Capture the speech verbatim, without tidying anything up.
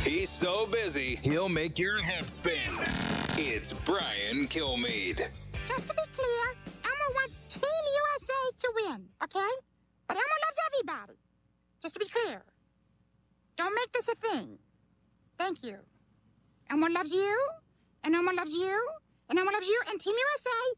He's so busy, he'll make your head spin. It's Brian Kilmeade. Just to be clear, Elmo wants Team U S A to win, okay? But Elmo loves everybody. Just to be clear. Don't make this a thing. Thank you. Elmo loves you, and Elmo loves you, and Elmo loves you, and Team U S A